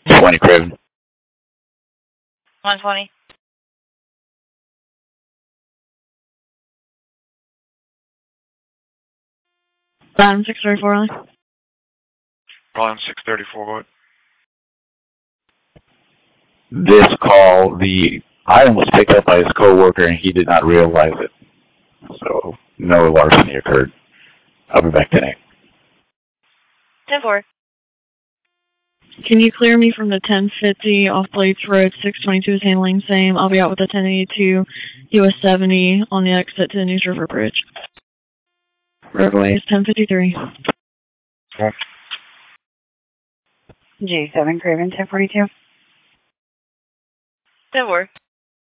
20 Craven. 120. Line 634 line. Line 634, what? This call, the item was picked up by his coworker and he did not realize it. So no larceny occurred. I'll be back tonight. 10-4. Can you clear me from the 1050 off Blades Road? 622 is handling same. I'll be out with the 1082 US 70 on the exit to the News River Bridge. Roadways 1053. Okay. G7 Craven 1042. 10-4.